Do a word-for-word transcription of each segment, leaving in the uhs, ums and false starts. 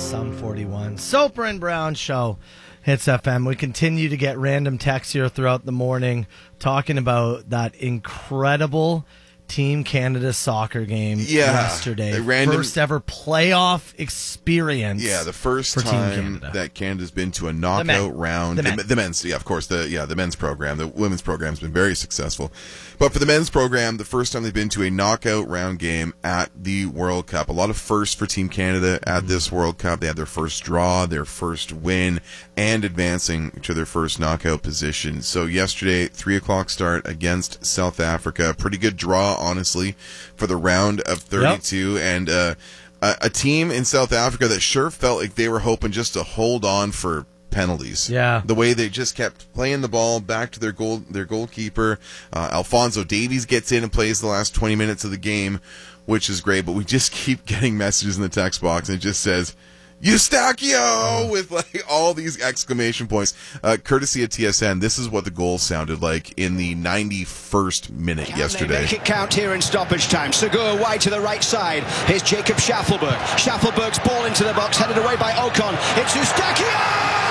Sound forty-one. Soper and Brown Show. Hits F M. We continue to get random texts here throughout the morning talking about that incredible Team Canada soccer game yeah, yesterday. Random, first ever playoff experience. Yeah, the first for time Team Canada. that Canada's been to a knockout the men. round. The, men. the, the men's, yeah, of course. The yeah, the men's program. The women's program's been very successful, but for the men's program, the first time they've been to a knockout round game at the World Cup. A lot of firsts for Team Canada at mm-hmm. this World Cup. They had their first draw, their first win, and advancing to their first knockout position. So yesterday, three o'clock start against South Africa. Pretty good draw, honestly, for the round of thirty-two. Yep. And uh, a, a team in South Africa that sure felt like they were hoping just to hold on for penalties. Yeah. The way they just kept playing the ball back to their goal, their goalkeeper. Uh, Alphonso Davies gets in and plays the last twenty minutes of the game, which is great. But we just keep getting messages in the text box, and it just says, Eustachio, with like all these exclamation points. Uh, courtesy of T S N, this is what the goal sounded like in the ninety-first minute Can yesterday. They make it count here in stoppage time. Segura wide to the right side. Here's Jacob Schaffelberg. Schaffelberg's ball into the box, headed away by Ocon. It's Eustachio!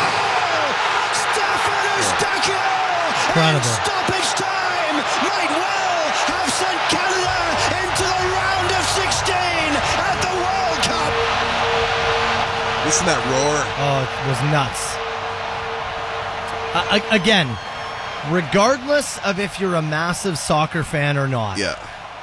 Stefan Eustachio! Incredible. In stoppage time might well have sent Canada into the round of sixteen at the World Cup. Listen to that roar. Oh, it was nuts. Uh, again, regardless of if you're a massive soccer fan or not, Yeah.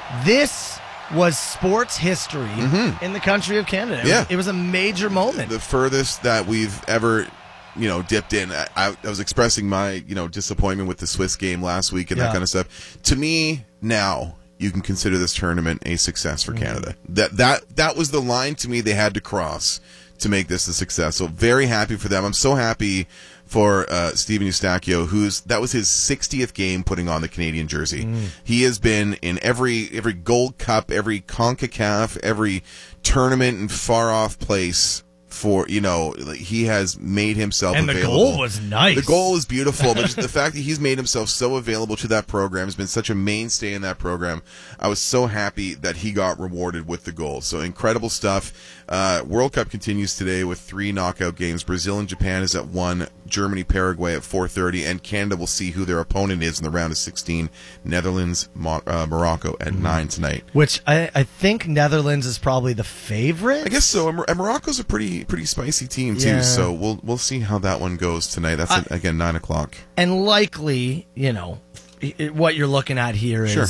this was sports history Mm-hmm. in the country of Canada. It, Yeah. was, it was a major moment. The furthest that we've ever, you know, dipped in. I, I was expressing my, you know, disappointment with the Swiss game last week and Yeah. that kind of stuff. To me, now you can consider this tournament a success for Mm-hmm. Canada. That that that was the line to me they had to cross to make this a success. So very happy for them. I'm so happy for uh, Steven Eustachio, who's that was his sixtieth game putting on the Canadian jersey. Mm. He has been in every every Gold Cup, every CONCACAF, every tournament in far off place. For, you know, he has made himself and available. the goal was nice. The goal is beautiful, but just the fact that he's made himself so available to that program, has been such a mainstay in that program. I was so happy that he got rewarded with the goal. So incredible stuff. Uh, World Cup continues today with three knockout games. Brazil and Japan is at one, Germany, Paraguay at four thirty, and Canada will see who their opponent is in the round of sixteen. Netherlands, Mo- uh, Morocco at mm-hmm. nine tonight. Which I, I think Netherlands is probably the favorite. I guess so. And, and Morocco's a pretty pretty spicy team too. Yeah. So we'll we'll see how that one goes tonight. That's I, at, again nine o'clock. And likely, you know, it, what you're looking at here is. Sure.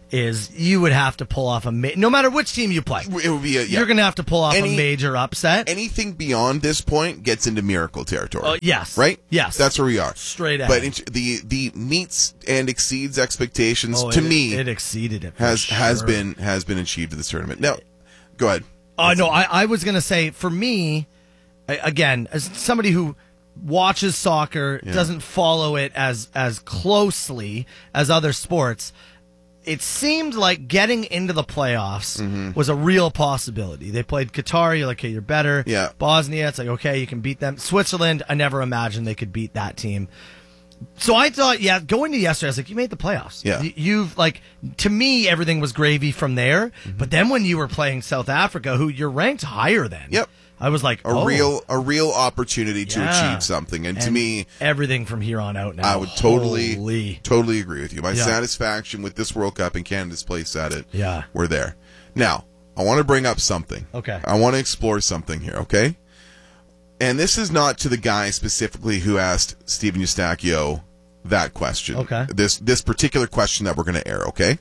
is you would have to pull off a ma- no matter which team you play. It would be a, yeah. You're going to have to pull off Any, a major upset. Anything beyond this point gets into miracle territory. Oh, yes. Right? Yes. That's where we are. Straight ahead. But it, the the meets and exceeds expectations oh, to it, me it exceeded it. has sure. has been has been achieved in this tournament. Now, go ahead. Oh, uh, no, I, I was going to say for me I, again, as somebody who watches soccer, yeah. doesn't follow it as as closely as other sports, it seemed like getting into the playoffs mm-hmm. was a real possibility. They played Qatar, you're like, okay, you're better. Yeah. Bosnia, it's like, okay, you can beat them. Switzerland, I never imagined they could beat that team. So I thought, yeah, going to yesterday, I was like, you made the playoffs. Yeah. You've, like, to me, everything was gravy from there. Mm-hmm. But then when you were playing South Africa, who you're ranked higher than. Yep. I was like, a oh. real a real opportunity to yeah. achieve something, and, and to me, everything from here on out now. I would totally, Holy. totally agree with you. My yeah. satisfaction with this World Cup and Canada's place at it, yeah, we're there. Now, I want to bring up something. Okay, I want to explore something here. Okay, and this is not to the guy specifically who asked Steven Eustachio that question. Okay, this this particular question that we're going to air. Okay,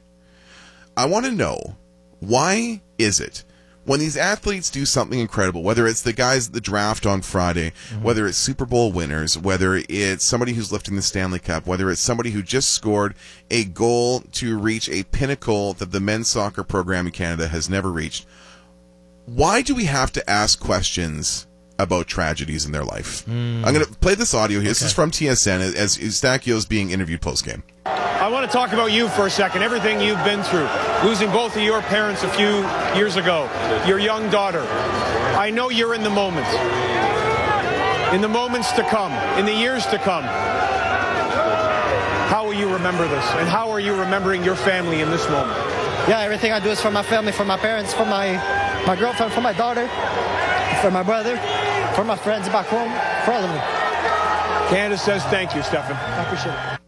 I want to know, why is it when these athletes do something incredible, whether it's the guys at the draft on Friday, mm-hmm. whether it's Super Bowl winners, whether it's somebody who's lifting the Stanley Cup, whether it's somebody who just scored a goal to reach a pinnacle that the men's soccer program in Canada has never reached, why do we have to ask questions about tragedies in their life? Mm. I'm going to play this audio here. Okay. This is from T S N as Eustachio is being interviewed post-game. I want to talk about you for a second, everything you've been through, losing both of your parents a few years ago, your young daughter. I know you're in the moment, in the moments to come, in the years to come. How will you remember this, and how are you remembering your family in this moment? Yeah, everything I do is for my family, for my parents, for my, my girlfriend, for my daughter, for my brother, for my friends back home, for all of them. Canada says thank you, Stefan. I appreciate it.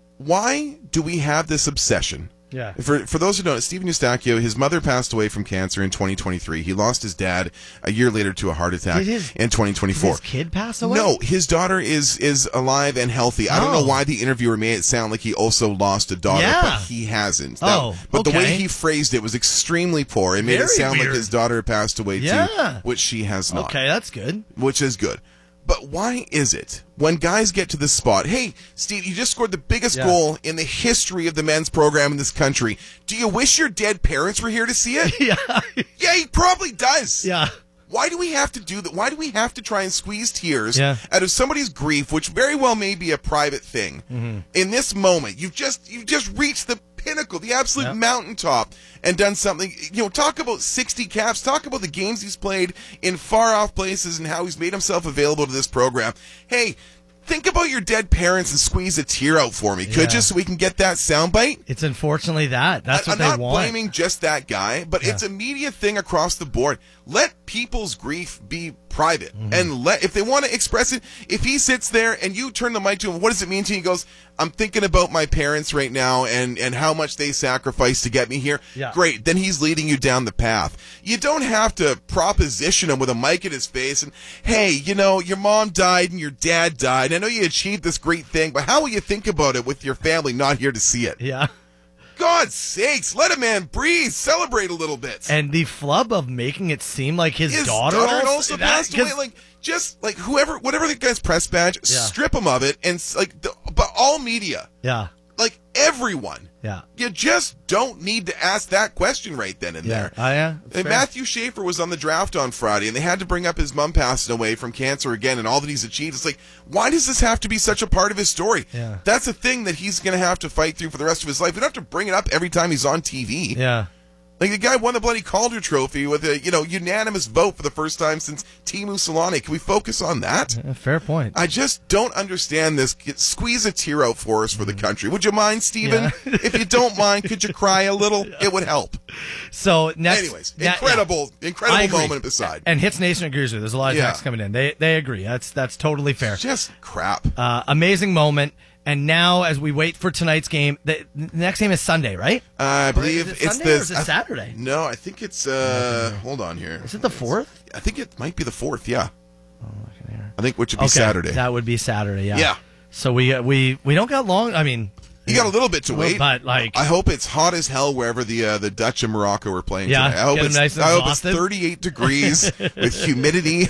Why do we have this obsession? Yeah. For for those who don't know, Stephen Eustachio, his mother passed away from cancer in twenty twenty-three. He lost his dad a year later to a heart attack Did his- in twenty twenty-four. Did his kid pass away? No, his daughter is is alive and healthy. I don't know Oh. why the interviewer made it sound like he also lost a daughter, Yeah. but he hasn't. That- Oh, but the way okay. he phrased it was extremely poor. It made it Very sound weird. like his daughter had passed away Yeah. too, which she has not. Okay, that's good. Which is good. But why is it when guys get to this spot, hey, Steve, you just scored the biggest Yeah. goal in the history of the men's program in this country. Do you wish your dead parents were here to see it? Yeah. Yeah, he probably does. Yeah. Why do we have to do that? Why do we have to try and squeeze tears Yeah. out of somebody's grief, which very well may be a private thing? Mm-hmm. In this moment, you've just you've just reached the pinnacle, the absolute Yep. mountaintop, and done something. You know, talk about sixty caps. Talk about the games he's played in far off places and how he's made himself available to this program. Hey, think about your dead parents and squeeze a tear out for me, could Yeah. you, so we can get that soundbite? It's unfortunately that. That's I- what I'm they not want. blaming just that guy, but Yeah. it's a media thing across the board. Let people's grief be private, Mm-hmm. and let if they want to express it. If he sits there and you turn the mic to him, what does it mean to you? He goes, "I'm thinking about my parents right now and and how much they sacrificed to get me here." Yeah. Great, then he's leading you down the path. You don't have to proposition him with a mic in his face and, hey, you know, your mom died and your dad died. I know you achieved this great thing, but how will you think about it with your family not here to see it? Yeah. God's sakes, let a man breathe, celebrate a little bit. And the flub of making it seem like his, His daughter, daughter also, also that- passed away. 'cause- Like, just like whoever, whatever the guy's press badge, Yeah. strip him of it, and s- like, the, but all media, yeah. like everyone, Yeah. you just don't need to ask that question right then and Yeah. there. Oh, yeah. That's And fair. Matthew Schaefer was on the draft on Friday, and they had to bring up his mom passing away from cancer again and all that he's achieved. It's like, why does this have to be such a part of his story? Yeah. That's a thing that he's going to have to fight through for the rest of his life. We don't have to bring it up every time he's on T V. Yeah. Like, the guy won the bloody Calder Trophy with a, you know, unanimous vote for the first time since Teemu Selanne. Can we focus on that? Yeah, fair point. I just don't understand this. Get, squeeze a tear out for us for the country. Would you mind, Stephen? Yeah. If you don't mind, could you cry a little? It would help. So next, Anyways, ne- incredible, I incredible agree. moment beside. And Hits Nation agrees with you. There's a lot of Yeah. texts coming in. They they agree. That's that's totally fair. Just crap. Uh, amazing moment. And now, as we wait for tonight's game, the, the next game is Sunday, right? Uh, I believe is it it's Sunday the or is it I- Saturday? No, I think it's. uh Hold on here. Is it the fourth? I think it might be the fourth. Yeah. I think which would be Okay, Saturday. that would be Saturday. Yeah. Yeah. So we uh, we we don't got long. I mean, You got a little bit to Well, wait, but, like- I hope it's hot as hell wherever the uh, the Dutch and Morocco are playing Yeah, today. I hope get 'em it's nice and I hope it's exhausted. thirty-eight degrees with humidity.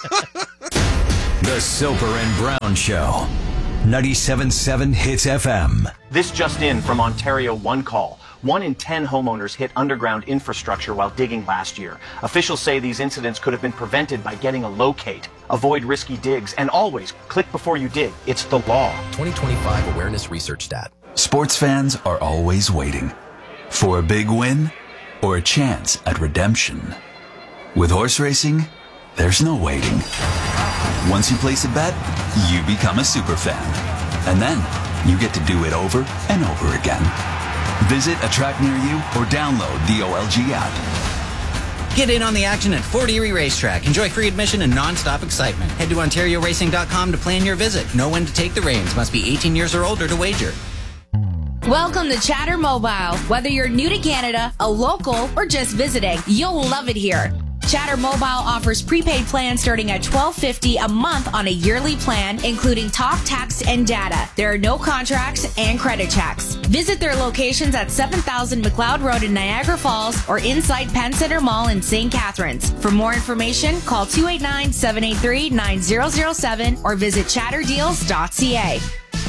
The Soper and Brown Show. ninety-seven point seven Hits F M. This just in from Ontario One Call. One in ten homeowners hit underground infrastructure while digging last year. Officials say these incidents could have been prevented by getting a locate. Avoid risky digs and always click before you dig. It's the law. twenty twenty-five Awareness Research Stat. Sports fans are always waiting for a big win or a chance at redemption. With horse racing, there's no waiting. Once you place a bet, you become a super fan. And then you get to do it over and over again. Visit a track near you or download the O L G app. Get in on the action at Fort Erie Racetrack. Enjoy free admission and non-stop excitement. Head to Ontario Racing dot com to plan your visit. Know when to take the reins. Must be eighteen years or older to wager. Welcome to Chatter Mobile. Whether you're new to Canada, a local, or just visiting, you'll love it here. Chatter Mobile offers prepaid plans starting at twelve fifty a month on a yearly plan, including talk, text, and data. There are no contracts and credit checks. Visit their locations at seven thousand McLeod Road in Niagara Falls or inside Penn Center Mall in Saint Catharines. For more information, call two eight nine, seven eight three, nine zero zero seven or visit chatter deals dot c a.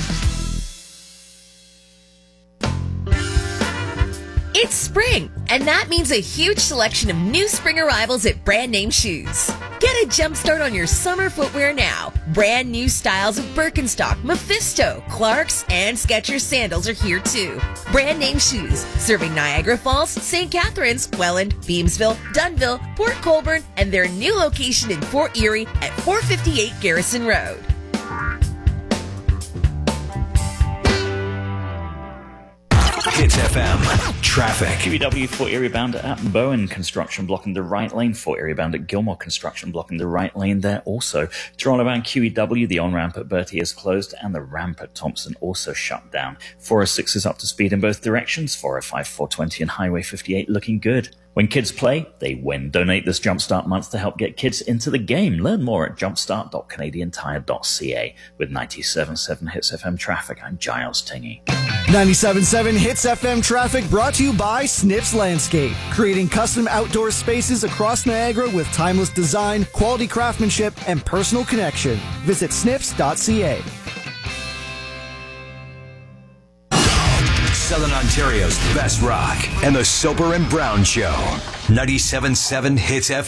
It's spring, and that means a huge selection of new spring arrivals at Brand Name Shoes. Get a jump start on your summer footwear now. Brand new styles of Birkenstock, Mephisto, Clarks, and Skechers sandals are here too. Brand Name Shoes, serving Niagara Falls, Saint Catharines, Welland, Beamsville, Dunnville, Port Colborne, and their new location in Fort Erie at four fifty-eight Garrison Road. Hits F M. Traffic. Q E W for area bound at Bowen Construction blocking the right lane. For area bound at Gilmore Construction blocking the right lane there also. Toronto bound Q E W, the on-ramp at Bertie is closed and the ramp at Thompson also shut down. four oh six is up to speed in both directions. four oh five, four twenty and Highway fifty-eight looking good. When kids play, they win. Donate this Jumpstart month to help get kids into the game. Learn more at jumpstart dot canadian tire dot c a. With ninety-seven point seven Hits F M traffic, I'm Giles Tingy. ninety-seven point seven Hits F M traffic brought to you by Snips Landscape, creating custom outdoor spaces across Niagara with timeless design, quality craftsmanship, and personal connection. Visit snips dot c a. Southern Ontario's best rock and the Soper and Brown Show. ninety-seven point seven Hits F M.